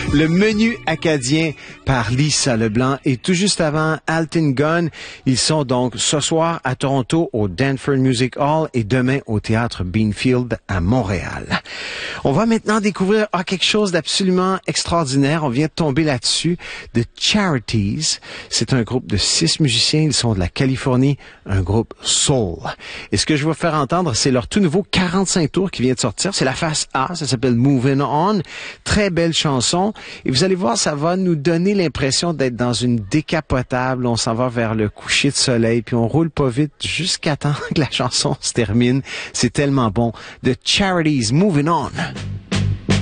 Le menu acadien par Lisa Leblanc et tout juste avant Alton Gunn. Ils sont donc ce soir à Toronto au Danford Music Hall et demain au Théâtre Beanfield à Montréal. On va maintenant découvrir quelque chose d'absolument extraordinaire. On vient de tomber là-dessus. The Charities. C'est un groupe de 6 musiciens. Ils sont de la Californie, un groupe soul. Et ce que je vais faire entendre, c'est leur tout nouveau 45 tours qui vient de sortir. C'est la face A. Ça s'appelle Moving On. Très belle chanson. Et vous allez voir, ça va nous donner l'impression d'être dans une décapotable. On s'en va vers le coucher de soleil, puis on roule pas vite jusqu'à temps que la chanson se termine. C'est tellement bon. The Charities, Moving On.